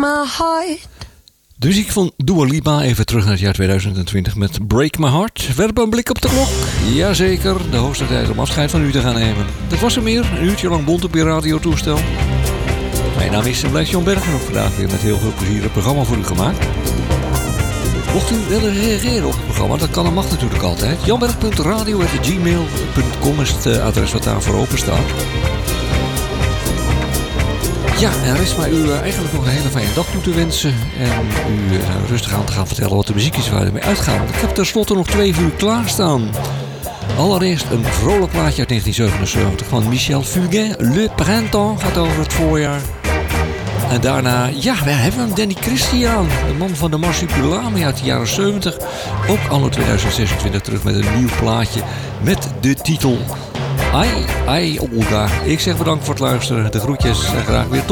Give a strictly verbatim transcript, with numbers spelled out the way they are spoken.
my heart. De muziek van Dua Lipa, even terug naar het jaar tweeduizend twintig met Break My Heart. Werpen een blik op de klok. Jazeker, de hoogste tijd om afscheid van u te gaan nemen. Dat was er meer, een uurtje lang bont op je radiotoestel. Mijn naam is Blijf Jan Berg en ook vandaag weer met heel veel plezier het programma voor u gemaakt. Mocht u willen reageren op het programma, dat kan en mag natuurlijk altijd. janberg punt radio apenstaartje gmail punt com is het adres wat daarvoor open staat. Ja, er is maar u eigenlijk nog een hele fijne dag toe te wensen. En u uh, rustig aan te gaan vertellen wat de muziek is waar we mee uitgaan. Ik heb tenslotte nog twee voor u klaarstaan. Allereerst een vrolijk plaatje uit negentien zevenenzeventig van Michel Fugain. Le Printemps gaat over het voorjaar. En daarna, ja, we hebben hem, Danny Christian. De man van de Marsupilami uit de jaren zeventig. Ook anno tweeduizend zesentwintig terug met een nieuw plaatje met de titel Ai, ai, Olga. Ik zeg bedankt voor het luisteren. De groetjes en graag weer tot